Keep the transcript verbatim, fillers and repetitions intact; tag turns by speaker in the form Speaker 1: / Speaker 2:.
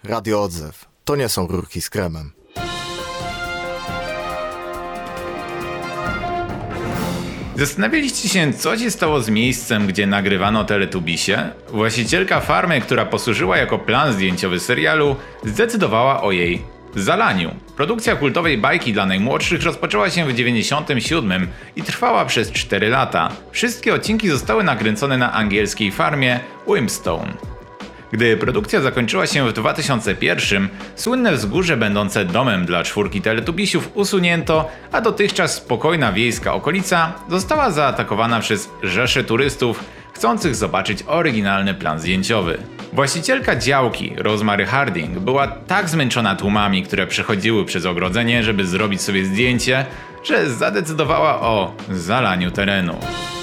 Speaker 1: Radio Odzew. To nie są rurki z kremem.
Speaker 2: Zastanawialiście się, co się stało z miejscem, gdzie nagrywano Teletubisie? Właścicielka farmy, która posłużyła jako plan zdjęciowy serialu, zdecydowała o jej zalaniu. Produkcja kultowej bajki dla najmłodszych rozpoczęła się w dziewięćdziesiątym siódmym i trwała przez cztery lata. Wszystkie odcinki zostały nakręcone na angielskiej farmie Wimstone. Gdy produkcja zakończyła się w dwa tysiące pierwszym, słynne wzgórze będące domem dla czwórki Teletubisiów usunięto, a dotychczas spokojna wiejska okolica została zaatakowana przez rzesze turystów chcących zobaczyć oryginalny plan zdjęciowy. Właścicielka działki, Rosemary Harding, była tak zmęczona tłumami, które przechodziły przez ogrodzenie, żeby zrobić sobie zdjęcie, że zadecydowała o zalaniu terenu.